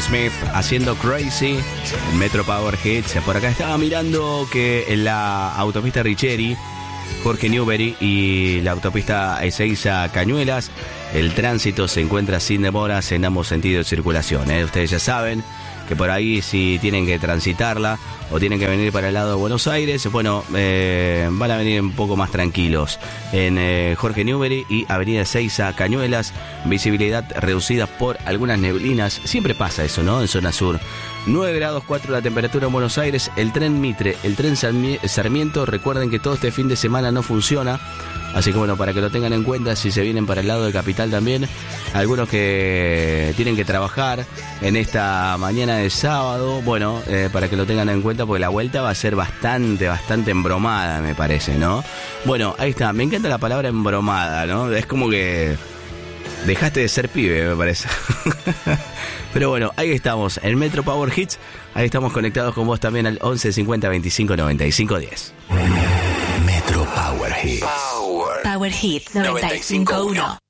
Smith haciendo Crazy en Metro Power Hits. Por acá estaba mirando que en la autopista Richeri, Jorge Newbery y la autopista Ezeiza Cañuelas, el tránsito se encuentra sin demoras en ambos sentidos de circulación. Ustedes ya saben que por ahí, si tienen que transitarla o tienen que venir para el lado de Buenos Aires, bueno, van a venir un poco más tranquilos en Jorge Newbery y Avenida Ezeiza Cañuelas. Visibilidad reducida por algunas neblinas. Siempre pasa eso, ¿no? En zona sur. 9 grados 4 la temperatura en Buenos Aires. El tren Mitre, el tren Sarmiento, recuerden que todo este fin de semana no funciona. Así que bueno, para que lo tengan en cuenta, si se vienen para el lado de Capital también, algunos que tienen que trabajar en esta mañana de sábado, bueno, para que lo tengan en cuenta, porque la vuelta va a ser bastante embromada, me parece, ¿no? Bueno, ahí está, me encanta la palabra embromada, ¿no? Es como que dejaste de ser pibe, me parece. Pero bueno, ahí estamos, en Metro Power Hits, ahí estamos conectados con vos también al 11 50 25 95 10. Metro Power Hits. Power Hits 95.1.